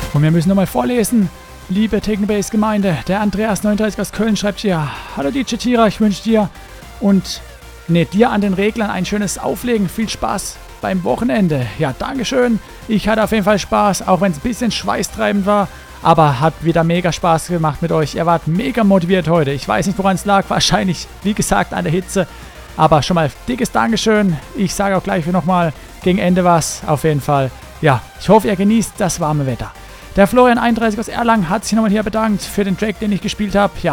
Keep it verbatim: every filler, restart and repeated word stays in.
Und wir müssen nochmal vorlesen. Liebe Technobase-Gemeinde, der Andreas neununddreißig aus Köln schreibt hier: Hallo D J Tira, ich wünsche dir und ne, dir an den Reglern ein schönes Auflegen. Viel Spaß beim Wochenende. Ja, Dankeschön. Ich hatte auf jeden Fall Spaß, auch wenn es ein bisschen schweißtreibend war. Aber hat wieder mega Spaß gemacht mit euch. Ihr wart mega motiviert heute. Ich weiß nicht, woran es lag. Wahrscheinlich, wie gesagt, an der Hitze. Aber schon mal dickes Dankeschön. Ich sage auch gleich nochmal gegen Ende was. Auf jeden Fall. Ja, ich hoffe, ihr genießt das warme Wetter. Der Florian einunddreißig aus Erlangen hat sich nochmal hier bedankt für den Track, den ich gespielt habe. Ja,